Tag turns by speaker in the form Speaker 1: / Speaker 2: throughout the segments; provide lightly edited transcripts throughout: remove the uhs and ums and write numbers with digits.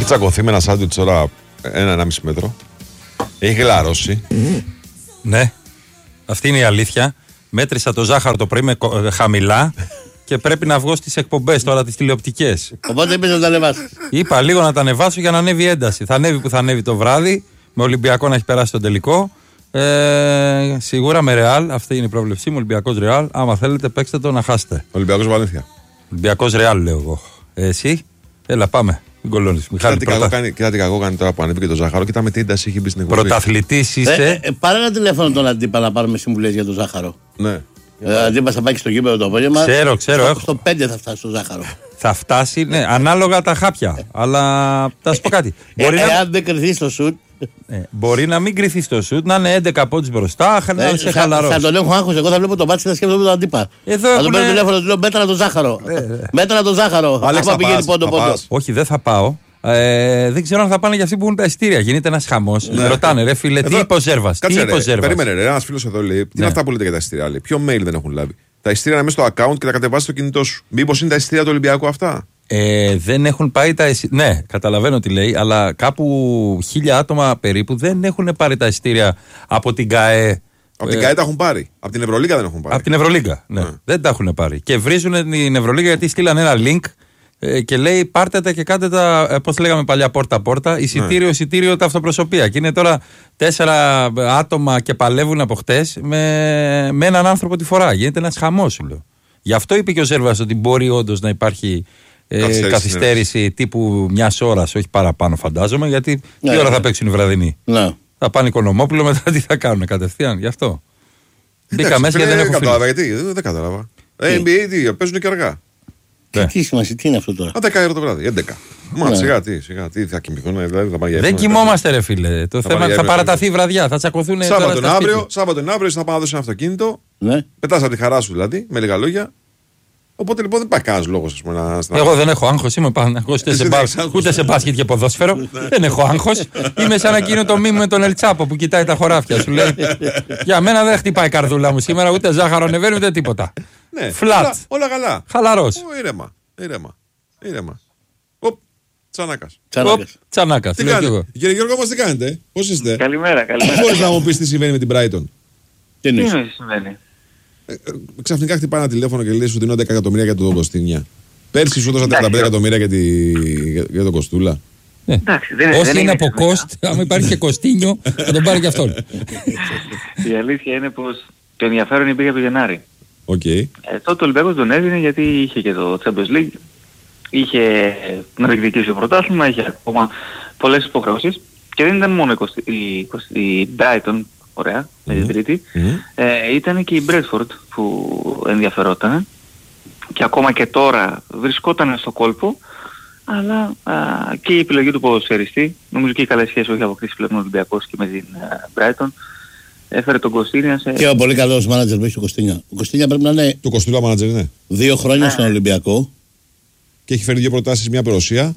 Speaker 1: τσακωθεί με ένα σάντουιτς τώρα 1,5 μέτρο. Έχει γλαρώσει.
Speaker 2: Ναι, αυτή είναι η αλήθεια. Μέτρησα το ζάχαρο το πρωί χαμηλά και πρέπει να βγω στις εκπομπές τώρα τις τηλεοπτικές.
Speaker 3: Οπότε είπες να τα ανεβάσεις.
Speaker 2: Είπα λίγο να τα ανεβάσω για να ανέβει η ένταση. Θα ανέβει που θα ανέβει το βράδυ, με Ολυμπιακό να έχει περάσει τον τελικό. Σίγουρα με Ρεάλ, αυτή είναι η πρόβλεψή μου. Ολυμπιακός Ρεάλ. Άμα θέλετε, παίξτε το να χάσετε.
Speaker 1: Ολυμπιακός Βαλένθια.
Speaker 2: Ολυμπιακός Ρεάλ, λέω εγώ. Εσύ, έλα πάμε. Μην κολλώνεις. Μιχάλη,
Speaker 1: κοίτα τι κακό κάνει τώρα που ανέβηκε το ζάχαρο. Κοίτα με τι ένταση έχει μπει στην εκπομπή.
Speaker 2: Πρωταθλητής είσαι.
Speaker 3: Πάρε ένα τηλέφωνο τον Αντίπα να πάρουμε συμβουλές για το ζάχαρο.
Speaker 1: Ναι.
Speaker 3: Αντίπα θα πάει στο γήπεδο το απόγευμα.
Speaker 2: Ξέρω.
Speaker 3: Στο 5 θα φτάσει το ζάχαρο.
Speaker 2: Θα φτάσει, ναι, ανάλογα τα χάπια. Αλλά θα σου πω κάτι.
Speaker 3: Εάν δεν κρυθεί στο σουτ.
Speaker 2: Μπορεί να μην κρυθεί στο σουτ, να είναι 11 πόντους μπροστά, να είσαι χαλαρός.
Speaker 3: Θα τον έχω άγχος. Εγώ θα βλέπω το μπάτσι και θα σκέφτομαι τον Αντίπα. Θα τον παίρνω τηλέφωνο, του λέω μέτρα το ζάχαρο. Μέτρα το ζάχαρο.
Speaker 1: Άλεξ,
Speaker 3: πηγαίνει πόντο.
Speaker 2: Όχι, δεν θα πάω. Δεν ξέρω αν θα πάνε για αυτοί που έχουν τα ειστήρια. Γίνεται ένας χαμός.
Speaker 1: Ναι.
Speaker 2: Ρωτάνε, ρε φίλε, τι είπε ο Ζέρβας.
Speaker 1: Περίμενε, ένας φίλος εδώ λέει: Τι είναι αυτά που λέτε για τα ειστήρια? Ποιο mail δεν έχουν λάβει? Τα ειστήρια είναι μέσα στο account και τα κατεβάζει στο κινητό σου. Μήπως είναι τα ειστήρια του Ολυμπιακού αυτά?
Speaker 2: Δεν έχουν πάει τα ειστήρια. Ναι, καταλαβαίνω τι λέει, αλλά κάπου 1.000 άτομα περίπου δεν έχουν πάρει τα ειστήρια από την ΚΑΕ.
Speaker 1: Από την ΚΑΕ τα έχουν πάρει. Από την Ευρωλίγα δεν έχουν πάρει.
Speaker 2: Από την Ευρωλίγα, ναι. Δεν τα έχουν πάρει. Και βρίζουν την Ευρωλίγα γιατί στείλαν ένα link και λέει πάρτε τα και κάντε τα, πώς λέγαμε παλιά, πόρτα-πόρτα, εισιτήριο τα αυτοπροσωπεία. Και είναι τώρα 4 άτομα και παλεύουν από χτες με έναν άνθρωπο τη φορά. Γίνεται ένας χαμός, σου λέω. Γι' αυτό είπε και ο Ζέρβας ότι μπορεί όντως να υπάρχει καθυστέρηση τύπου μιας ώρας, όχι παραπάνω, φαντάζομαι, γιατί τι ώρα θα παίξουν οι βραδινοί. Ναι. Θα πάνε Οικονομόπουλο, μετά τι θα κάνουν κατευθείαν, γι' αυτό. Μπήκα μέσα και δεν έχω
Speaker 1: κατάλαβα. Γιατί δεν κατάλαβα. NBA παίζουν και αργά.
Speaker 3: Τι σημασία, τι είναι αυτό τώρα?
Speaker 1: 10 ώρα το βράδυ, 11. Μα σιγά τι θα κοιμηθούν, δηλαδή θα πάνε.
Speaker 2: Δεν κοιμόμαστε, ρε φίλε. Το θέμα θα παραταθεί η βραδιά, θα τσακωθούν.
Speaker 1: Σάββατο αύριο θα πάνε να δώσει ένα αυτοκίνητο. Πετάς από τη χαρά σου δηλαδή, με λίγα λόγια. Οπότε λοιπόν δεν υπάρχει κανένα λόγο να.
Speaker 2: Εγώ δεν έχω άγχος, είμαι παναγός ούτε σε μπάσκετ και ποδόσφαιρο. Δεν έχω άγχος. Είμαι σαν εκείνο το μήνυμα με τον Ελτσάπο που κοιτάει τα χωράφια σου. Λέει για μένα δεν χτυπάει η καρδούλα μου σήμερα, ούτε ζάχαρο ανεβαίνει ούτε τίποτα. Φλατ.
Speaker 1: Όλα καλά.
Speaker 2: Χαλαρός.
Speaker 1: Ήρεμα.
Speaker 2: Τσανάκας.
Speaker 1: Κύριε Γιώργο, μας τι κάνετε, πώς είστε?
Speaker 4: Καλημέρα.
Speaker 1: Μπορείς να μου πεις τι συμβαίνει με την Brighton?
Speaker 4: Τι συμβαίνει?
Speaker 1: Ξαφνικά χτυπάει ένα τηλέφωνο και λέει σου δίνω 10 εκατομμύρια για τον Κωστίνια. Πέρσι σου έδωσα 35 εκατομμύρια για τον Κοστούλα.
Speaker 2: Όσοι είναι από Κοστ, άμα υπάρχει και Κωστίνιο, θα τον πάρει και αυτόν.
Speaker 4: Η αλήθεια είναι πως το ενδιαφέρον υπήρχε από το Γενάρη. Τότε ο Ολυμπιακός τον έδινε γιατί είχε και το Champions League, είχε να διεκδικήσει το πρωτάθλημα, είχε ακόμα πολλές υποχρεώσεις και δεν ήταν μόνο η Brighton. Ωραία, με την τρίτη. Ήταν και η Bradford που ενδιαφερόταν και ακόμα και τώρα βρισκόταν στο κόλπο, αλλά και η επιλογή του ποδοσφαιριστή, νομίζω και οι καλές σχέσεις που έχει αποκτήσει πλέον ο Ολυμπιακός και με την Brighton, έφερε τον Κωστίνια σε...
Speaker 3: Και ο πολύ καλός μάνατζερ που έχει ο Κωστίνια. Ο Κωστίνια πρέπει να είναι...
Speaker 1: Του Κωστούλα μάνατζερ, ναι.
Speaker 3: 2 χρόνια στον Ολυμπιακό.
Speaker 1: Και έχει φέρει 2 προτάσεις, μια από Ρωσία.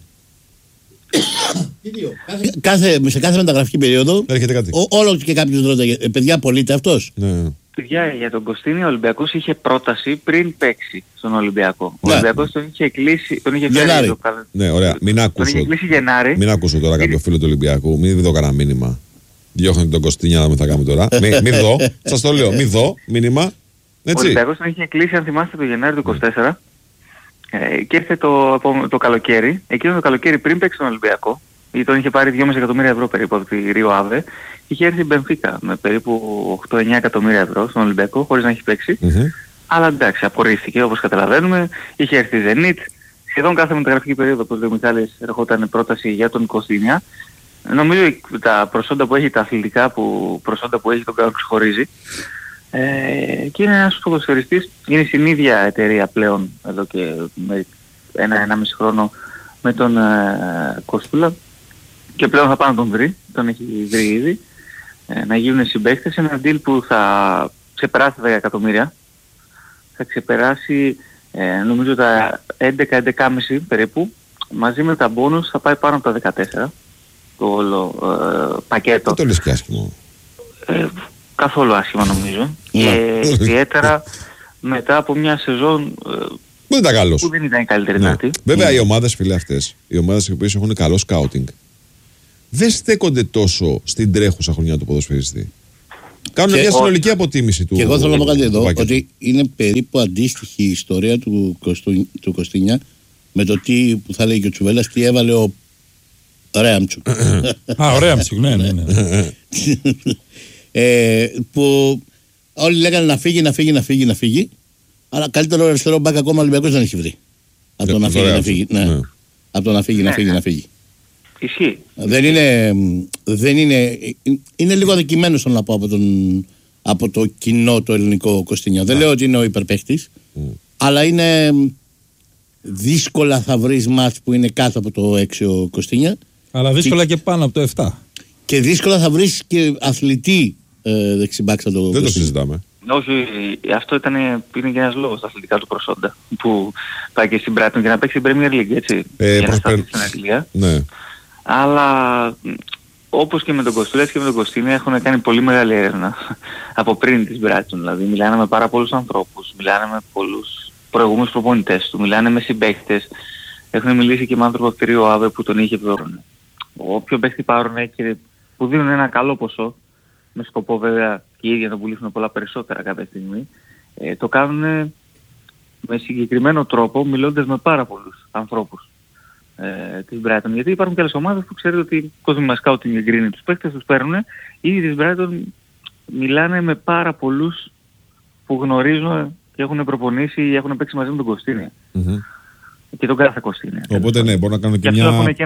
Speaker 3: Σε κάθε μεταγραφική περίοδο
Speaker 1: έρχεται κάτι.
Speaker 3: Όλο και κάποιος ρωτάει, παιδιά πωλείται αυτός?
Speaker 4: Παιδιά, για τον Κωστίνη ο Ολυμπιακός είχε πρόταση πριν παίξει στον Ολυμπιακό. Ο Ολυμπιακός τον είχε κλείσει, τον είχε φέρει.
Speaker 1: Ναι, ωραία. Μην ακούσω τώρα κάποιο φίλο του Ολυμπιακού, μην δω κανένα μήνυμα. Διώχνετε τον Κωστίνια, να θα κάνουμε τώρα. Μην δω, σας το λέω, μην δω μήνυμα.
Speaker 4: Ο Ολυμπιακός τον είχε κλείσει, αν θυμάστε, το Γενάρη του 24. Και ήρθε το καλοκαίρι, εκείνο το καλοκαίρι πριν παίξει τον Ολυμπιακό, γιατί τον είχε πάρει 2,5 εκατομμύρια ευρώ περίπου από τη Ρίο Άβε, είχε έρθει η Μπενφίκα με περίπου 8-9 εκατομμύρια ευρώ στον Ολυμπιακό χωρίς να έχει παίξει. Αλλά εντάξει, απορρίφθηκε όπως καταλαβαίνουμε, είχε έρθει η Zenit, σχεδόν κάθε μεταγραφική περίοδο, όπως λέει ο Μιχάλης, ερχόταν πρόταση για τον Κωστίνια. Νομίζω τα προσόντα που έχει, τα αθλητικά προσόντα που έχει, τον ξεχωρίζει. Και είναι ένας ποδοσφαιριστής, είναι στην ίδια εταιρεία πλέον εδώ και με 1-1,5 χρόνο με τον Κωστούλα και πλέον θα πάνε να τον βρει, τον έχει βρει ήδη, να γίνουν συμπαίκτες. Ένα deal που θα ξεπεράσει 10 εκατομμύρια, θα ξεπεράσει νομίζω τα 11-11,5 περίπου, μαζί με τα μπόνους θα πάει πάνω από τα 14 το όλο πακέτο.
Speaker 1: Δεν το λες και άσχημο.
Speaker 4: Καθόλου άσχημα νομίζω. Και ιδιαίτερα μετά από μια σεζόν
Speaker 1: Πού ήταν καλός.
Speaker 4: Που δεν ήταν η καλύτερη δυνατή.
Speaker 1: Βέβαια οι ομάδες, φίλε, αυτές, οι ομάδες οι οποίες έχουν καλό σκάουτινγκ, δεν στέκονται τόσο στην τρέχουσα χρονιά του ποδοσφαιριστή. Κάνουν μια συνολική αποτίμηση του.
Speaker 3: Και εγώ θέλω να πω κάτι εδώ, ότι είναι περίπου αντίστοιχη η ιστορία του Κωστίνια με το τι που θα λέει και ο Τσουβέλλας, τι έβαλε ο Ρέαμτσουκ.
Speaker 2: Ο Ρέαμτσουκ, ναι.
Speaker 3: Που όλοι λέγανε να φύγει, αλλά καλύτερο αριστερό μπακ ακόμα ο Ολυμπιακός δεν έχει βρει. Από το να φύγει, από το να φύγει.
Speaker 4: Ισχύει.
Speaker 3: Δεν είναι. Είναι λίγο αδικημένος, να πω, από το κοινό το ελληνικό Κωστίνια. Δεν λέω ότι είναι ο υπερπαίχτης, αλλά είναι δύσκολα θα βρεις μάτς που είναι κάτω από το 6 ο Κωστίνια.
Speaker 2: Αλλά δύσκολα και πάνω από το 7.
Speaker 3: Και δύσκολα θα βρεις και αθλητή δεξιμπάκ σαν το Κωστίνια.
Speaker 1: Δεν το συζητάμε.
Speaker 4: Όχι, αυτό είναι και ένας λόγος τα αθλητικά του προσόντα που πάει και στην Brighton για να παίξει την Premier League, έτσι. Για να σταθεί στην Αγγλία.
Speaker 1: Ναι.
Speaker 4: Αλλά όπως και με τον Κωστούλας και με τον Κωστίνη έχουν κάνει πολύ μεγάλη έρευνα από πριν της Brighton. Δηλαδή μιλάνε με πάρα πολλούς ανθρώπους, μιλάνε με πολλούς προηγούμενους προπονητές του, μιλάνε με συμπαίκτες. Έχουν μιλήσει και με άνθρωπο από τη Ρίο Άβε που τον είχε επιβεβαιώσει. Όποιο παίχτη πάρουν και που δίνουν ένα καλό ποσό, με σκοπό βέβαια και οι ίδιοι να πουλήσουν πολλά περισσότερα κάποια στιγμή, το κάνουν με συγκεκριμένο τρόπο, μιλώντας με πάρα πολλούς ανθρώπους της Brighton. Γιατί υπάρχουν και άλλες ομάδες που ξέρετε ότι ο κόσμος μας σκάουτινγκ εγκρίνει τους παίκτες, τους παίρνουν. Ήδη της Brighton μιλάνε με πάρα πολλούς που γνωρίζουν και έχουν προπονήσει ή έχουν παίξει μαζί με τον Κωστίνη. Και τον κάθε Κωστίνη.
Speaker 1: Οπότε ναι, μπορούν να κάνουν και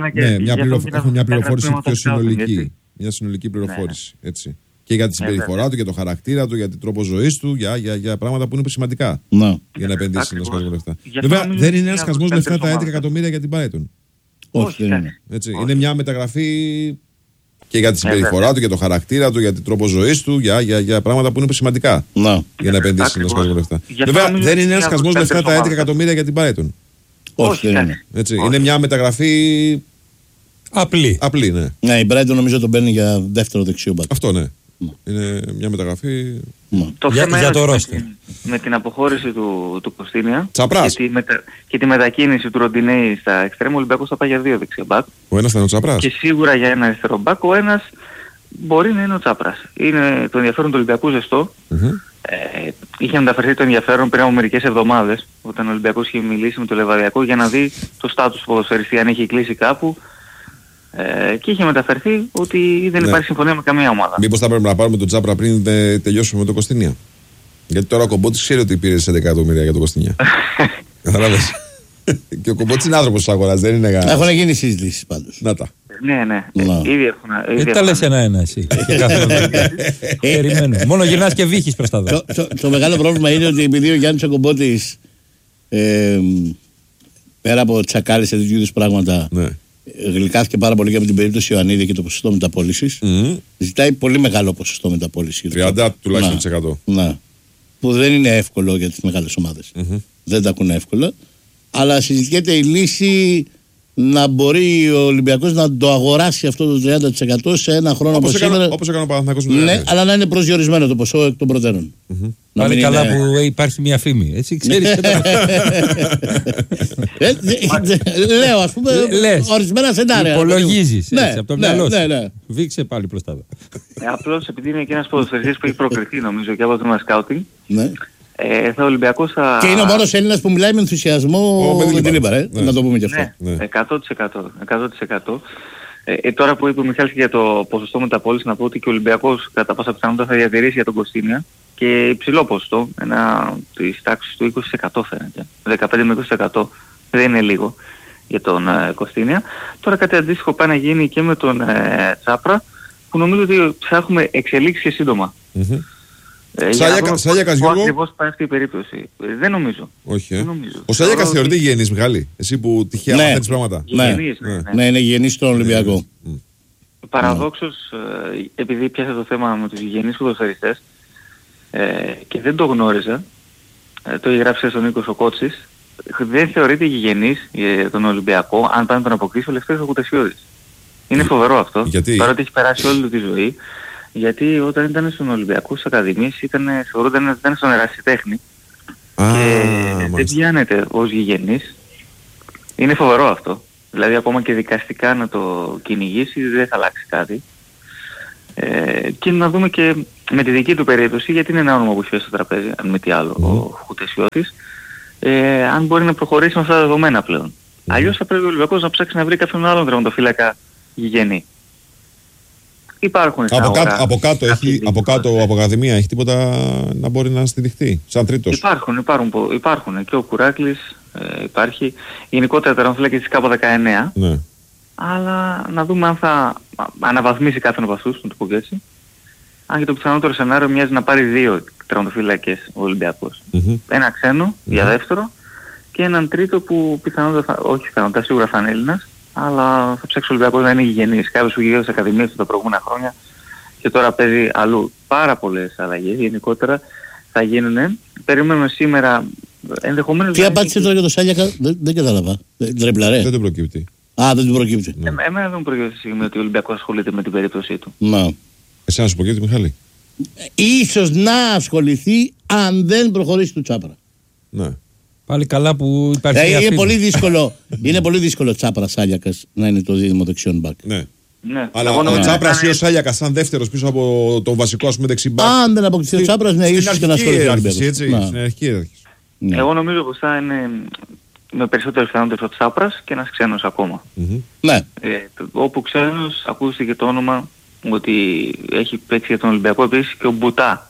Speaker 1: μια πληροφόρηση πιο συνολική. Μια συνολική πληροφόρηση. Έτσι. Και για τη συμπεριφορά του, για το χαρακτήρα του, για τον τρόπο ζωής του, για πράγματα που είναι σημαντικά. Για να επενδύσει ένα σκασμό λεφτά. Βέβαια, δεν είναι ένα σκασμό λεφτά τα 11 εκατομμύρια για την Brighton.
Speaker 3: Όχι, δεν είναι.
Speaker 1: Είναι μια μεταγραφή και για τη συμπεριφορά του, για το χαρακτήρα του, για τον τρόπο ζωής του, για πράγματα που είναι σημαντικά. Για να επενδύσει ένα σκασμό λεφτά. Βέβαια, δεν είναι ένα σκασμό λεφτά τα 11 εκατομμύρια για την Brighton.
Speaker 3: Όχι, δεν είναι.
Speaker 1: Είναι μια μεταγραφή απλή, ναι.
Speaker 3: Ναι, η Brighton νομίζω τον παίρνει για δεύτερο δεξιό μπακ.
Speaker 1: Αυτό, ναι. Είναι μια μεταγραφή.
Speaker 4: Το θέμα για το ρόστερ. Με την αποχώρηση του Κωστίνια και τη μετακίνηση του Ροντινέη στα εξτρέμ, ο Ολυμπιακός θα πάει για 2 δεξιά μπακ.
Speaker 1: Ο ένας θα είναι ο Τσαπράς.
Speaker 4: Και σίγουρα για ένα αριστερό μπακ, ο ένας μπορεί να είναι ο Τσάπρας. Είναι το ενδιαφέρον του Ολυμπιακού ζεστό. Είχε μεταφερθεί το ενδιαφέρον πριν από μερικές εβδομάδες, όταν ο Ολυμπιακός είχε μιλήσει με το Λεβαδιακό για να δει το στάτους του ποδοσφαιριστή, αν έχει κλείσει κάπου. Και είχε μεταφερθεί ότι δεν υπάρχει συμφωνία με καμία ομάδα.
Speaker 1: Μήπως θα πρέπει να πάρουμε τον Τσάπρα πριν τελειώσουμε με τον Κωστίνια? Γιατί τώρα ο Κομπότης ξέρει ότι πήρε 11 εκατομμύρια για τον Κωστίνια. Κατάλαβες. Και ο Κομπότης είναι άνθρωπος της αγοράς, δεν είναι κανένας.
Speaker 3: Έχουν γίνει συζητήσεις πάντως.
Speaker 1: Να τα.
Speaker 4: Ναι. Ήδη έχουν.
Speaker 2: Δεν τα λες ένα-ένα εσύ. Περιμένω. Μόνο γυρνάς και βύχεις προς τα δω.
Speaker 3: Το μεγάλο πρόβλημα είναι ότι επειδή ο Γιάννης ο Κομπότης πέρα από τσακάλες σε τέτοιου είδους πράγματα, γλυκάθηκε πάρα πολύ και από την περίπτωση Ιωαννίδη και το ποσοστό μεταπώλησης. Ζητάει πολύ μεγάλο ποσοστό μεταπώλησης.
Speaker 1: 30 τουλάχιστον %.
Speaker 3: Ναι. Που δεν είναι εύκολο για τις μεγάλες ομάδες. Δεν τα ακούνε εύκολα. Αλλά συζητιέται η λύση να μπορεί ο Ολυμπιακός να το αγοράσει αυτό το 30% σε ένα χρόνο από σήμερα.
Speaker 1: Όπως έκανε ο Παναθηναϊκός.
Speaker 3: Ναι, αλλά να είναι προσδιορισμένο το ποσό εκ των προτέρων.
Speaker 2: Πάλι καλά που υπάρχει μια φήμη. Έτσι ξέρεις.
Speaker 3: Λέω, ας πούμε, ορισμένα σενάρια.
Speaker 2: Υπολογίζεις από το μυαλό σου. Βήξε πάλι προς τα δω.
Speaker 4: Απλώς επειδή είναι και ένας ποδοσφαιριστής που έχει προκριθεί νομίζω και από το σκάουτινγκ. Ο Ολυμπιακός θα...
Speaker 3: Και είναι ο μόνος Έλληνας που μιλάει με ενθουσιασμό με την Λίμπαρα, να το πούμε και αυτό.
Speaker 4: Ναι, 100%. Τώρα που είπε ο Μιχάλης για το ποσοστό μεταπώλησης, να πω ότι και ο Ολυμπιακός κατά πάσα πιθανότητα θα διατηρήσει για τον Κωστίνια και υψηλό ποσοστό, της τάξης του 20% φαίνεται, 15 με 20%, δεν είναι λίγο για τον Κωστίνια. Τώρα κάτι αντίστοιχο πάει να γίνει και με τον Τσάπρα, που νομίζω ότι θα έχουμε εξελίξει και σύντομα.
Speaker 1: Σάγιακας Γιώργο.
Speaker 4: Ακριβώς πάει αυτή η περίπτωση. Δεν νομίζω.
Speaker 1: Όχι. Ο Σάγιακας θεωρείται γηγενής, Μιχάλη. Εσύ που τυχαία μαθαίνεις πράγματα.
Speaker 3: Ναι, είναι γηγενής στον Ολυμπιακό.
Speaker 4: Παραδόξως, επειδή πιάσε το θέμα με τους γηγενείς ποδοσφαιριστές και δεν το γνώριζα, το έγραψε στον Νίκο ο Κότσης, δεν θεωρείται γηγενής για τον Ολυμπιακό αν πάνε τον αποκτήσει ο Λευτέρης Κουτεσιώδης. Είναι φοβερό αυτό. Παρότι έχει περάσει όλη του τη ζωή. Γιατί όταν ήταν στον Ολυμπιακό στις Ακαδημίες θεωρούνταν ότι ήταν στον ερασιτέχνη Και δεν πιάνεται ως γηγενής. Είναι φοβερό αυτό. Δηλαδή ακόμα και δικαστικά να το κυνηγήσει δεν θα αλλάξει κάτι. Και να δούμε και με τη δική του περίπτωση, γιατί είναι ένα όνομα που έχει στο τραπέζι, αν με τι άλλο, ο Χουτεσιώτης, αν μπορεί να προχωρήσει με αυτά τα δεδομένα πλέον. Αλλιώς θα πρέπει ο Ολυμπιακός να ψάξει να βρει κάποιον άλλον τερματοφύλακα γηγενή. Υπάρχουν
Speaker 1: από κάτω από Ακαδημία έχει τίποτα να μπορεί να στηριχτεί σαν τρίτος?
Speaker 4: Υπάρχουν και ο Κουράκλης υπάρχει, γενικότερα τερματοφύλακες της ΚΑΠΑ 19.
Speaker 1: Ναι.
Speaker 4: Αλλά να δούμε αν θα αναβαθμίσει κάποιον από αυτούς, να το πω και έτσι. Αν και το πιθανότερο σενάριο μοιάζει να πάρει 2 τερματοφύλακες ο Ολυμπιακός. Ένα ξένο για δεύτερο και έναν τρίτο που πιθανότατα σίγουρα θα είναι Έλληνας, αλλά θα ψάξει ο Ολυμπιακός να είναι γηγενής. Κάποιος που γυρίζει στις ακαδημίες του τα προηγούμενα χρόνια και τώρα παίζει αλλού. Πάρα πολλές αλλαγές γενικότερα θα γίνουν. Περιμένουμε σήμερα ενδεχομένως...
Speaker 3: Τι απάντησε τώρα για το Σάλιακα, δεν κατάλαβα.
Speaker 1: Δεν το προκύπτει.
Speaker 3: Δεν του προκύπτει.
Speaker 4: Εμένα δεν μου προκύπτει τη στιγμή ότι ο Ολυμπιακός ασχολείται με την περίπτωσή του.
Speaker 1: Εσένα σου προκύπτει, Μιχάλη?
Speaker 3: Ίσως να ασχοληθεί αν δεν προχωρήσει του Τσάπρα.
Speaker 1: Ναι.
Speaker 2: Πάλι καλά που υπάρχει.
Speaker 3: Είναι πολύ δύσκολο Τσάπρα Σάλιακας να είναι το δίδυμο δεξιόν μπακ.
Speaker 1: Ναι. Αλλά ο Τσάπρας ή ο Σάλιακας σαν δεύτερος πίσω από τον βασικό δεξιμπακ.
Speaker 3: Αν δεν αποκτηθεί ο Τσάπρας, ναι, ίσως και να ασχοληθεί.
Speaker 1: Στην αρχική έδειξη.
Speaker 4: Εγώ νομίζω πως θα είναι με περισσότερες πιθανότητες ο Τσάπρας και ένας ξένος ακόμα.
Speaker 3: Ναι.
Speaker 4: Όπου ξένος ακούστηκε το όνομα ότι έχει παίξει για τον Ολυμπιακό επίσης και ο Μπουτά.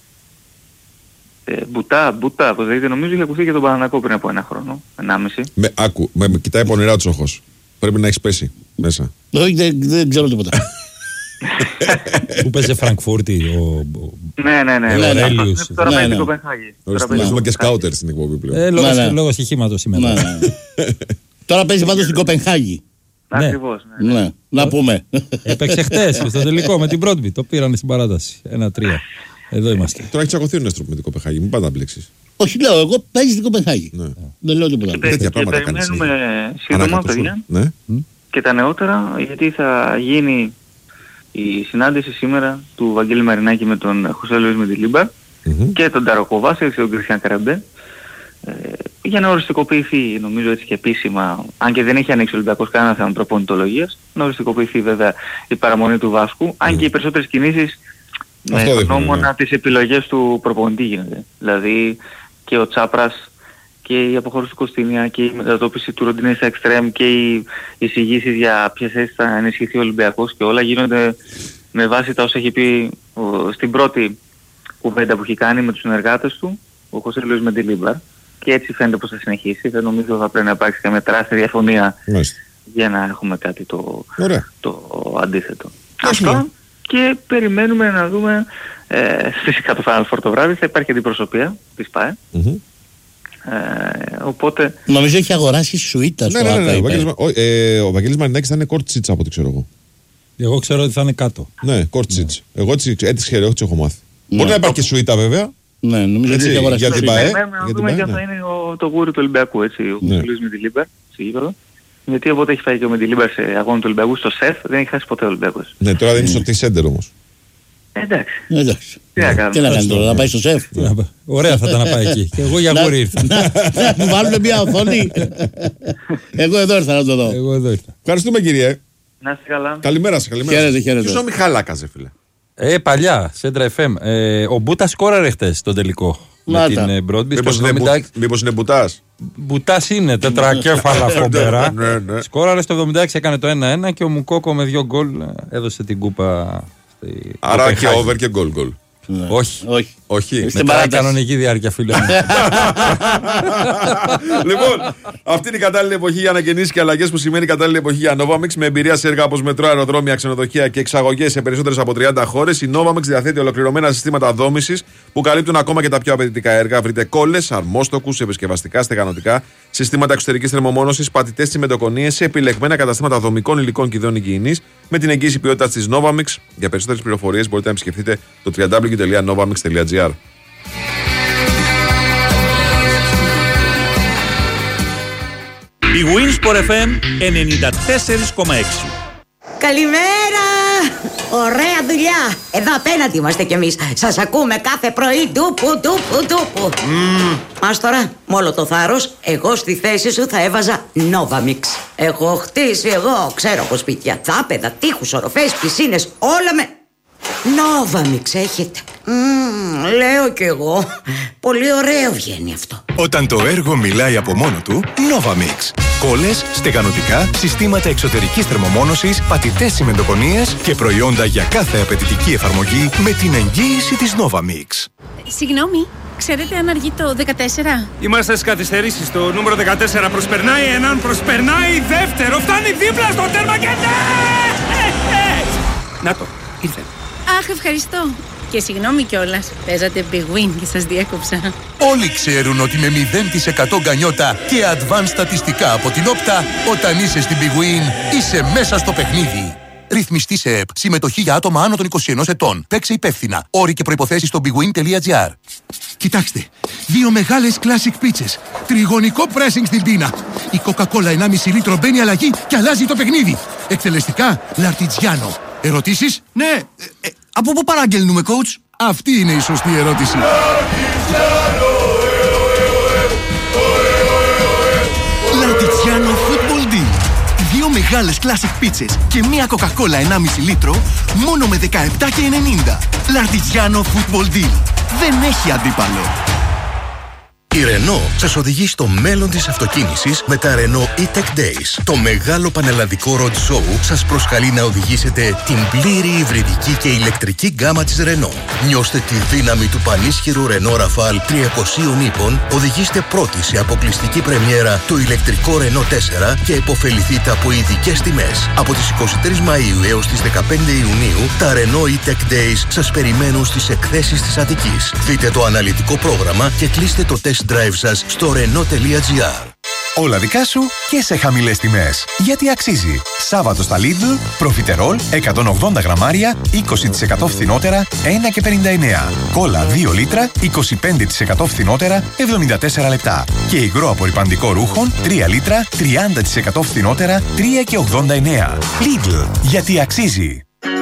Speaker 4: Μπουτά, όπως λέγεται, νομίζω είχε ακουστεί και τον Παναθηναϊκό πριν από 1 χρόνο, 1,5.
Speaker 1: Με κοιτάει πονηρά ο Τσόχος. Πρέπει να έχεις πέσει μέσα.
Speaker 3: Όχι, δεν ξέρω τίποτα.
Speaker 2: Που παίζει Φραγκφούρτη
Speaker 4: Ναι. Τώρα παίζει την Κοπενχάγη.
Speaker 1: Έχουμε και σκάουτερ στην εκπομπή πλέον.
Speaker 2: Λόγω στοιχήματος σήμερα.
Speaker 3: Τώρα παίζει πάντως στην Κοπενχάγη.
Speaker 4: Ακριβώς.
Speaker 3: Να πούμε.
Speaker 2: Έπαιξε χτες στο τελικό με την Μπρόντμπι. Το πήραν στην παράταση. 1-3. Εδώ είμαστε.
Speaker 1: Τώρα έχει τσακωθεί ο Νέστροπ με την Κοπενχάγη. Μην πάντα μπλέξεις.
Speaker 3: Όχι, λέω εγώ παίζει στην Κοπενχάγη. Δεν λέω τίποτα.
Speaker 1: Τέτοια πράγματα κάνεις.
Speaker 4: Περιμένουμε σύντομα, παιδιά, και τα νεότερα, γιατί θα γίνει η συνάντηση σήμερα του Βαγγέλη Μαρινάκη με τον Χωσέ Λουίς Μεντιλίμπαρ και τον Ταροκο Βάσιλ και τον Κριστιαν Καραμπέ, για να οριστικοποιηθεί, νομίζω έτσι και επίσημα, αν και δεν έχει ανοίξει ο Ολυμπιακός κανένα θέμα προπονητολογίας, να οριστικοποιηθεί βέβαια η παραμονή του Βάσκου, αν και οι περισσότερες κινήσεις με γνώμονα τις επιλογές του προπονητή γίνεται. Δηλαδή και ο Τσάπρας και η αποχώρηση του Κωστίνια και η μετατόπιση του Ροντινέ στα εξτρέμ και οι εισηγήσεις για ποιες θέσεις θα ενισχυθεί ο Ολυμπιακός και όλα γίνονται με βάση τα όσα έχει πει στην πρώτη κουβέντα που έχει κάνει με τους συνεργάτες του, ο Χωσέ Λουίς Μεντιλίμπαρ, και έτσι φαίνεται πως θα συνεχίσει. Δεν νομίζω θα πρέπει να υπάρξει καμία τεράστια διαφωνία για να έχουμε κάτι το αντίθετο. Αυτό, και περιμένουμε να δούμε φυσικά το Final Four το βράδυ θα υπάρχει αντιπροσωπεία της ΠΑΕ. Οπότε...
Speaker 3: Νομίζω έχει αγοράσει σουίτα στο ΑΚΑ.
Speaker 1: Ο Βαγγέλης Μαρινάκης θα είναι κορτσίτσα από ό,τι ξέρω εγώ.
Speaker 2: Εγώ ξέρω ότι θα είναι κάτω.
Speaker 1: Ναι, κορτσίτσα. Εγώ έτσι έχω μάθει. Μπορεί να υπάρχει και σουίτα βέβαια.
Speaker 3: Ναι, νομίζω ότι έχει αγοράσει
Speaker 1: για την ΠΑΕ.
Speaker 4: Να δούμε και θα είναι το γούρι του Ολυμπιακού, έτσι, ο Λουίς Μεντιλίμπαρ, γιατί όποτε έχει φάει και ο Μεντιλίμπαρ σε αγώνα του Ολυμπιακού στο ΣΕΦ δεν έχει χάσει ποτέ ο Ολυμπιακός.
Speaker 1: Ναι, τώρα δεν είναι στο T-Center όμως.
Speaker 3: Εντάξει.
Speaker 4: Τι να
Speaker 3: κάνει τώρα, να πάει στο ΣΕΦ.
Speaker 2: Ωραία θα ήταν να πάει εκεί. Και εγώ για γούρι ήρθα.
Speaker 3: Να μου βάλουν μια οθόνη. Εγώ εδώ ήρθα να το δω.
Speaker 1: Ευχαριστούμε, κύριε.
Speaker 4: Να είστε καλά.
Speaker 1: Καλημέρα σας.
Speaker 3: Χαίρετε.
Speaker 1: Ποιος είναι ο Μιχάλακας, φίλε?
Speaker 2: Παλιά, Σέντρα FM. Ο Μπούτας σκόραρε χτες στον τελικό. Με την Μπρόντμπι.
Speaker 1: Μήπως είναι Μπουτάς?
Speaker 2: Μπουτάς είναι, τετρακέφαλα φοβερά. Σκόραρε στο 76, έκανε το 1-1 και ο Μουκόκο με 2 γκολ έδωσε την κούπα.
Speaker 1: Άρα και over και γκολ. Όχι.
Speaker 2: Μετά κανονική διάρκεια, φίλε μου.
Speaker 1: Λοιπόν, αυτή είναι η κατάλληλη εποχή για ανακαινήσεις και αλλαγές, που σημαίνει κατάλληλη εποχή για Novamix. Με εμπειρία σε έργα όπως μετρό, αεροδρόμια, ξενοδοχεία και εξαγωγές σε περισσότερες από 30 χώρες, η Novamix διαθέτει ολοκληρωμένα συστήματα δόμησης που καλύπτουν ακόμα και τα πιο απαιτητικά έργα. Βρείτε κόλλες, αρμόστοκους, επισκευαστικά, στεγανοτικά, συστήματα εξωτερικής θερμομόνωσης, πατητές τσιμεντοκονίες σε επιλεγμένα καταστήματα δομικών υλικών και ειδών υγιεινής με την εγγύηση ποιότητας της Novamix. Για περισσότερες πληροφορίες μπορείτε να επισκεφτείτε το www.novamix.gr.
Speaker 5: Η Winsport FM 94,6.
Speaker 6: Καλημέρα!
Speaker 5: Ωραία δουλειά. Εδώ απέναντι είμαστε κι εμείς. Σας ακούμε κάθε πρωί. Τούπου. Ας τώρα, με όλο το θάρρος, εγώ στη θέση σου θα έβαζα Novamix. Έχω χτίσει εγώ, ξέρω από σπίτια, δάπεδα, τείχους, οροφές, πισίνες, όλα με Novamix έχετε. Λέω κι εγώ. Πολύ ωραίο βγαίνει αυτό.
Speaker 6: Όταν το έργο μιλάει από μόνο του, Novamix. Κόλλες, στεγανοτικά, συστήματα εξωτερικής θερμομόνωσης, πατητές τσιμεντοκονίες και προϊόντα για κάθε απαιτητική εφαρμογή με την εγγύηση της Novamix.
Speaker 7: Συγγνώμη, ξέρετε αν αργεί το 14?
Speaker 8: Είμαστε στις καθυστερήσεις. Το νούμερο 14 προσπερνάει έναν, προσπερνάει δεύτερο, φτάνει δίπλα στο τέρμα και να το, ήρθε.
Speaker 7: Αχ, ευχαριστώ. Και συγγνώμη κιόλας, παίζατε Big Win και σας διέκοψα.
Speaker 6: Όλοι ξέρουν ότι με 0% γκανιότα και advanced στατιστικά από την Όπτα, όταν είσαι στην Big Win, είσαι μέσα στο παιχνίδι. Ρυθμιστή σε ΕΠ. Συμμετοχή για άτομα άνω των 21 ετών. Παίξε υπεύθυνα. Όροι και προϋποθέσεις στο bigwin.gr.
Speaker 9: Κοιτάξτε, 2 μεγάλες classic πίτσες. Τριγωνικό pressing στην πίνα. Η Coca-Cola 1,5 λίτρο μπαίνει αλλαγή και αλλάζει το παιχνίδι. Εκτελεστικά, Λαρτιτζιάνο. Ερωτήσεις?
Speaker 10: Ναι. Από πού παραγγέλνουμε, coach?
Speaker 9: Αυτή είναι η σωστή ερώτηση.
Speaker 10: Λαρτιτζιάνο Football Deal. 2 μεγάλες classic πίτσες και μία Coca-Cola 1,5 λίτρο μόνο με 17,90. Λαρτιτζιάνο Football Deal. Δεν έχει αντίπαλο.
Speaker 6: Η Renault σας οδηγεί στο μέλλον της αυτοκίνησης με τα Renault E-Tech Days. Το μεγάλο πανελλαδικό road show σας προσκαλεί να οδηγήσετε την πλήρη υβριδική και ηλεκτρική γκάμα της Renault. Νιώστε τη δύναμη του πανίσχυρου Renault Rafale 300 ύπων, οδηγήστε πρώτοι σε αποκλειστική πρεμιέρα το ηλεκτρικό Renault 4 και επωφεληθείτε από ειδικές τιμές. Από τις 23 Μαΐου έως τις 15 Ιουνίου, τα Renault E-Tech Days σας περιμένουν στις εκθέσεις της Αττικής. Δείτε το αναλυτικό πρόγραμμα και κλείστε το test drive σας στο Renault.gr.
Speaker 11: Όλα δικά σου και σε χαμηλές τιμές. Γιατί αξίζει. Σάββατο στα Lidl, προφιτερόλ 180 γραμμάρια, 20% φθηνότερα, 1,59. Κόλλα 2 λίτρα, 25% φθηνότερα, 74 λεπτά. Και υγρό απορρυπαντικό ρούχων, 3 λίτρα, 30% φθηνότερα, 3,89. Lidl, γιατί αξίζει.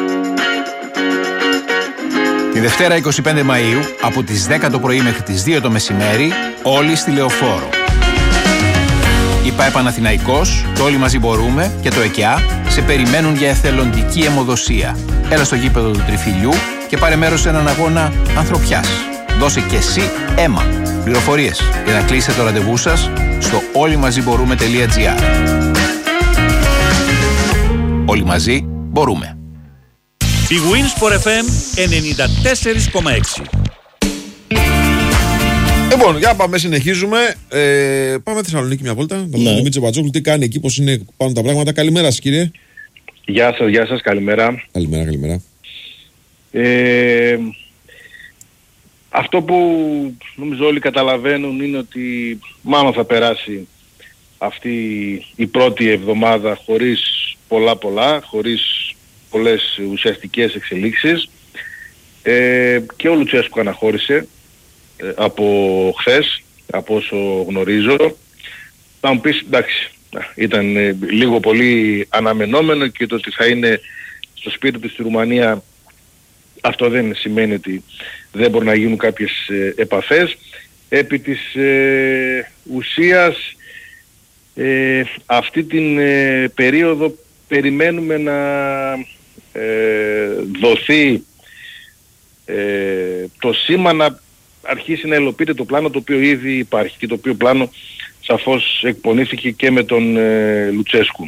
Speaker 12: Τη Δευτέρα 25 Μαΐου, από τις 10 το πρωί μέχρι τις 2 το μεσημέρι, όλοι στη Λεωφόρο. Η ΠΑΕ Παναθηναϊκός, το Όλοι Μαζί Μπορούμε και το ΕΚΙΑ σε περιμένουν για εθελοντική αιμοδοσία. Έλα στο γήπεδο του Τριφυλιού και πάρε μέρος σε έναν αγώνα ανθρωπιάς. Δώσε και εσύ αίμα. Πληροφορίες για να κλείσετε το ραντεβού σας στο όλοιμαζιμπορούμε.gr. Όλοι μαζί μπορούμε.
Speaker 13: Η Winsport FM 94,6.
Speaker 1: Λοιπόν, για πάμε, συνεχίζουμε. Πάμε Θεσσαλονίκη μια βόλτα. Με τον Δημήτρη Πατζόγλου, τι κάνει εκεί, πώς είναι πάνω τα πράγματα. Καλημέρα σας, κύριε.
Speaker 14: Γεια σας, καλημέρα.
Speaker 1: Καλημέρα.
Speaker 14: Αυτό που νομίζω όλοι καταλαβαίνουν είναι ότι μάλλον θα περάσει αυτή η πρώτη εβδομάδα χωρίς πολλά, χωρίς πολλές ουσιαστικές εξελίξεις, και ο Λουτσέσκου αναχώρησε από χθες, από όσο γνωρίζω. Θα μου πεις, εντάξει, ήταν λίγο πολύ αναμενόμενο και το ότι θα είναι στο σπίτι του στη Ρουμανία, αυτό δεν σημαίνει ότι δεν μπορούν να γίνουν κάποιες επαφές. Επί της ουσίας, αυτή την περίοδο περιμένουμε να δοθεί το σήμα να αρχίσει να υλοποιείται το πλάνο το οποίο ήδη υπάρχει και το οποίο πλάνο σαφώς εκπονήθηκε και με τον Λουτσέσκου.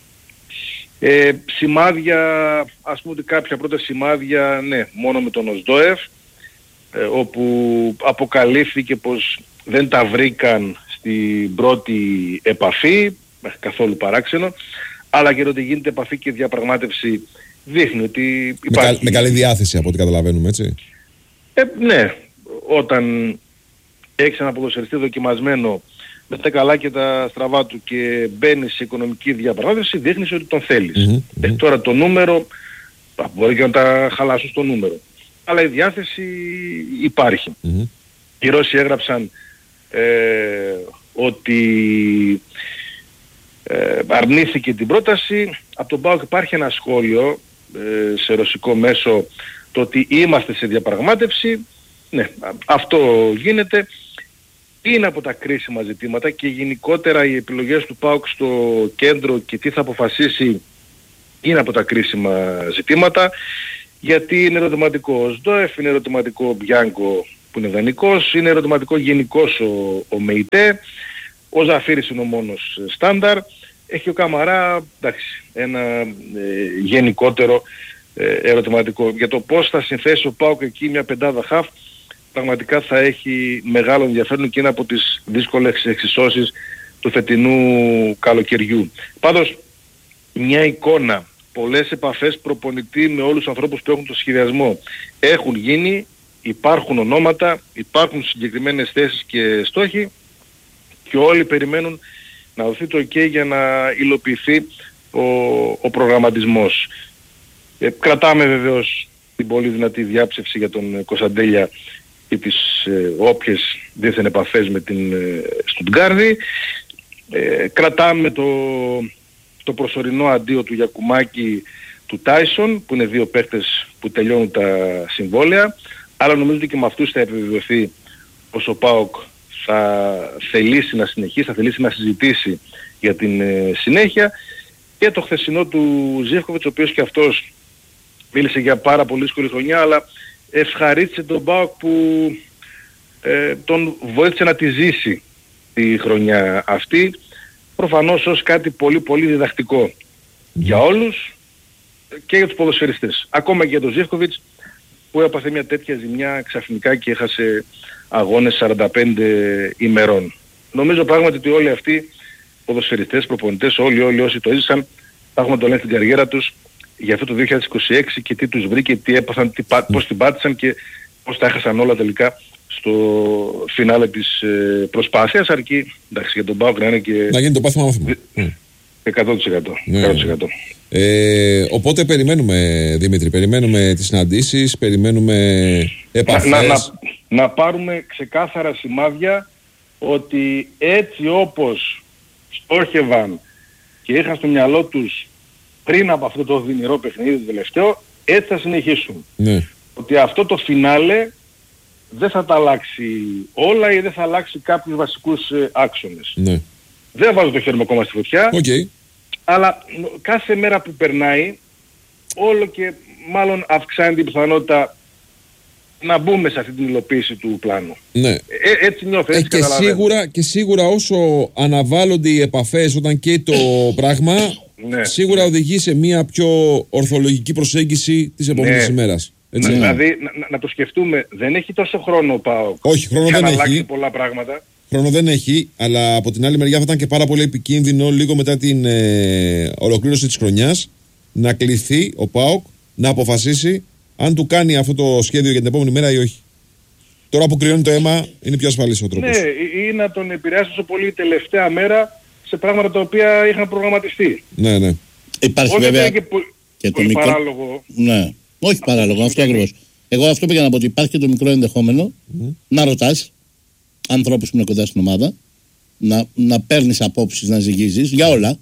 Speaker 14: Σημάδια, ας πούμε ότι κάποια πρώτα σημάδια, ναι, μόνο με τον Οσδόεφ, όπου αποκαλύφθηκε πως δεν τα βρήκαν στην πρώτη επαφή, καθόλου παράξενο, αλλά και ότι γίνεται επαφή και διαπραγμάτευση δείχνει ότι υπάρχει.
Speaker 1: Με καλή διάθεση από ό,τι καταλαβαίνουμε, έτσι.
Speaker 14: Ναι, όταν έχεις ένα ποδοσφαιριστή δοκιμασμένο με τα καλά και τα στραβά του και μπαίνει σε οικονομική διαπραγμάτευση, δείχνεις ότι τον θέλεις. Τώρα το νούμερο, μπορεί και να τα χαλάσουν στο νούμερο, αλλά η διάθεση υπάρχει. Οι Ρώσοι έγραψαν ότι αρνήθηκε την πρόταση. Από τον ΠΑΟΚ υπάρχει ένα σχόλιο σε ρωσικό μέσο το ότι είμαστε σε διαπραγμάτευση. Ναι, αυτό γίνεται. Είναι από τα κρίσιμα ζητήματα και γενικότερα οι επιλογές του ΠΑΟΚ στο κέντρο και τι θα αποφασίσει είναι από τα κρίσιμα ζητήματα, γιατί είναι ερωτηματικό ο ΣΔΟΕΦ, είναι ερωτηματικό ο Μπιάνκο που είναι δανεικός, είναι ερωτηματικό γενικώς ο ΜΕΙΤΕ, ο Ζαφύρης είναι ο μόνος στάνταρ, έχει ο Καμαρά, εντάξει, ένα γενικότερο ερωτηματικό. Για το πώς θα συνθέσει ο ΠΑΟΚ εκεί μια πεντάδα χαφ, πραγματικά θα έχει μεγάλο ενδιαφέρον και είναι από τις δύσκολες εξισώσεις του φετινού καλοκαιριού. Πάντως, μια εικόνα, πολλές επαφές προπονητή με όλους τους ανθρώπους που έχουν το σχεδιασμό έχουν γίνει, υπάρχουν ονόματα, υπάρχουν συγκεκριμένες θέσεις και στόχοι και όλοι περιμένουν να δοθεί το OK για να υλοποιηθεί ο προγραμματισμός. Κρατάμε βεβαίως την πολύ δυνατή διάψευση για τον Κωνσταντέλια και τις όποιες δίθεν επαφές με την Στουτγκάρδη. Κρατάμε το προσωρινό αντίο του Γιακουμάκη, του Τάισον, που είναι δύο παίκτες που τελειώνουν τα συμβόλαια, αλλά νομίζω ότι και με αυτούς θα επιβεβαιωθεί πως ο ΠΑΟΚ θα θελήσει να συνεχίσει, θα θελήσει να συζητήσει για την συνέχεια. Και το χθεσινό του Ζίβκοβιτς, ο οποίος και αυτός μίλησε για πάρα πολύ δύσκολη χρονιά, αλλά ευχαρίστησε τον ΠΑΟΚ που τον βοήθησε να τη ζήσει τη χρονιά αυτή, προφανώς ως κάτι πολύ πολύ διδακτικό για όλους και για τους ποδοσφαιριστές. Ακόμα και για τον Ζίβκοβιτς που έπαθε μια τέτοια ζημιά ξαφνικά και έχασε αγώνες 45 ημερών. Νομίζω πράγματι ότι όλοι αυτοί ποδοσφαιριστές, προπονητές, όλοι όσοι το έζησαν, θα έχουμε το λένε στην καριέρα τους για αυτό το 2026 και τι τους βρήκε, τι έπαθαν, πώς την πάτησαν και πώς τα έχασαν όλα τελικά στο φινάλε της προσπάθειας, αρκεί εντάξει, για τον ΠΑΟΚ να είναι και...
Speaker 1: να γίνει το πάθημα μάθημα.
Speaker 14: 100%.
Speaker 1: Οπότε περιμένουμε, Δημήτρη, περιμένουμε τις συναντήσεις, περιμένουμε επαφές.
Speaker 14: Να πάρουμε ξεκάθαρα σημάδια ότι έτσι όπως στόχευαν και είχαν στο μυαλό τους πριν από αυτό το δυνηρό παιχνίδι το τελευταίο, έτσι θα συνεχίσουν.
Speaker 1: Ναι.
Speaker 14: Ότι αυτό το φινάλε δεν θα τα αλλάξει όλα ή δεν θα αλλάξει κάποιους βασικούς άξονες.
Speaker 1: Ναι.
Speaker 14: Δεν βάζω το χέρι μου ακόμα στη φωτιά, αλλά κάθε μέρα που περνάει όλο και μάλλον αυξάνει την πιθανότητα να μπούμε σε αυτή την υλοποίηση του πλάνου.
Speaker 1: Ναι.
Speaker 14: Έτσι νιώθω, έτσι
Speaker 1: και σίγουρα όσο αναβάλλονται οι επαφές όταν καίει το πράγμα,
Speaker 14: ναι,
Speaker 1: σίγουρα οδηγεί σε μια πιο ορθολογική προσέγγιση της επόμενης ημέρας. Έτσι,
Speaker 14: δηλαδή να το σκεφτούμε, δεν έχει τόσο χρόνο ο ΠΑΟΚ.
Speaker 1: Όχι, χρόνο δεν
Speaker 14: έχει.
Speaker 1: αλλάξει
Speaker 14: πολλά πράγματα.
Speaker 1: Χρόνο δεν έχει, αλλά από την άλλη μεριά θα ήταν και πάρα πολύ επικίνδυνο λίγο μετά την ολοκλήρωση της χρονιάς να κληθεί ο ΠΑΟΚ να αποφασίσει αν του κάνει αυτό το σχέδιο για την επόμενη μέρα ή όχι. Τώρα που κρυώνει το αίμα είναι πιο ασφαλής ο τρόπος.
Speaker 14: Ναι, ή να τον επηρεάσει τόσο πολύ τελευταία μέρα σε πράγματα τα οποία είχαν προγραμματιστεί.
Speaker 1: Ναι, ναι.
Speaker 3: Υπάρχει βέβαια
Speaker 14: και το μικρό παράλογο.
Speaker 3: Ναι, όχι παράλογο, αυτό ακριβώς. Εγώ αυτό πήγα να πω ότι υπάρχει και το μικρό ενδεχόμενο να ρωτάς ανθρώπους που είναι κοντά στην ομάδα, να παίρνεις απόψεις, να ζυγίζεις για όλα.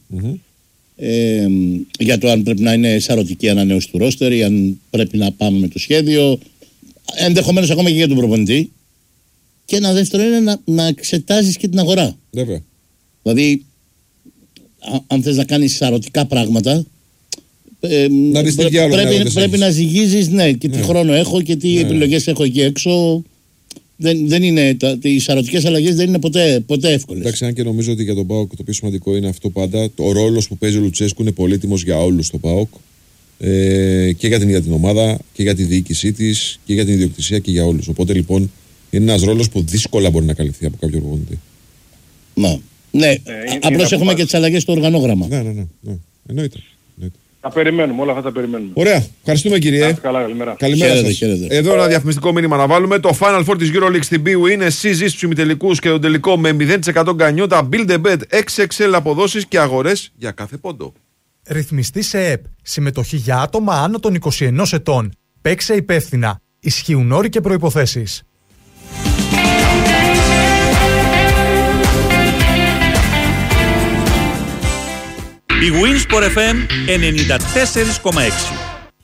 Speaker 3: Για το αν πρέπει να είναι σαρωτική ανανέωση του ρόστερ ή αν πρέπει να πάμε με το σχέδιο, ενδεχομένως ακόμα και για τον προπονητή. Και ένα δεύτερο είναι να εξετάζεις και την αγορά.
Speaker 1: Βέβαια.
Speaker 3: Δηλαδή αν θες να κάνεις σαρωτικά πράγματα, πρέπει να ζυγίζεις και τι χρόνο έχω και τι επιλογές έχω εκεί έξω. Δεν είναι, οι σαρωτικές αλλαγές δεν είναι ποτέ εύκολες.
Speaker 1: Εντάξει, αν και νομίζω ότι για τον ΠΑΟΚ το πιο σημαντικό είναι αυτό πάντα. Ο ρόλος που παίζει ο Λουτσέσκου είναι πολύτιμος για όλους στο ΠΑΟΚ. Και για την ίδια την ομάδα και για τη διοίκησή της και για την ιδιοκτησία και για όλους. Οπότε λοιπόν είναι ένας ρόλος που δύσκολα μπορεί να καλυφθεί από κάποιο προπονητή.
Speaker 3: Ναι, απλώς έχουμε και τις αλλαγές στο οργανόγραμμα.
Speaker 1: Ναι. Εννοείται.
Speaker 14: Τα περιμένουμε, όλα αυτά τα περιμένουμε.
Speaker 1: Ωραία. Ευχαριστούμε, κύριε.
Speaker 14: Καλημέρα.
Speaker 1: Καλημέρα σας. Εδώ ένα διαφημιστικό μήνυμα να βάλουμε. Το Final Four της EuroLeague στην BU είναι εσείς στους ημιτελικούς και τον τελικό με 0% γκανιότα, Build a Bet, XXL αποδόσεις και αγορές για κάθε πόντο.
Speaker 15: Ρυθμιστή σε ΕΠ. Συμμετοχή για άτομα άνω των 21 ετών. Παίξε υπεύθυνα. Ισχύουν όροι και προϋποθέσεις.
Speaker 13: Η Winsport FM 94,6.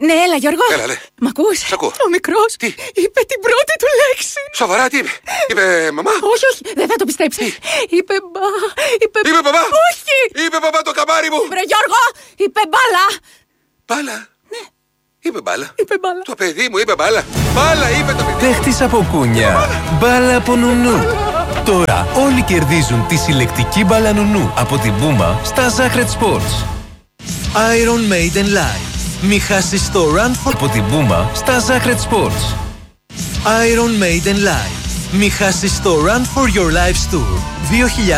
Speaker 7: Ναι, έλα Γιώργο.
Speaker 16: Έλα, λέ.
Speaker 7: Μ' ακούς?
Speaker 16: Σ' ακούω.
Speaker 7: Ο μικρός είπε την πρώτη του λέξη.
Speaker 16: Σοβαρά, τι είπε? Είπε μαμά?
Speaker 7: Όχι, δεν θα το πιστέψει. Είπε
Speaker 16: μπαμπά.
Speaker 7: Όχι.
Speaker 16: Είπε μπαμπά το καμάρι μου.
Speaker 7: Βρε Γιώργο, είπε μπάλα.
Speaker 16: Μπάλα?
Speaker 7: Ναι.
Speaker 16: Είπε μπάλα.
Speaker 7: Είπε μπάλα.
Speaker 16: Το παιδί μου είπε μπάλα. Μπάλα είπε το παιδί.
Speaker 11: Παίχτης από κούνια. Μπάλα από νουνού. Τώρα όλοι κερδίζουν τη συλλεκτική μπάλα νουνού από την Puma στα Zacred Sports. Iron Maiden Live. Μη χάσεις το Run for από την Puma στα Zacred Sports. Iron Maiden Live. Μη χάσεις το Run for Your Lives Tour 2000.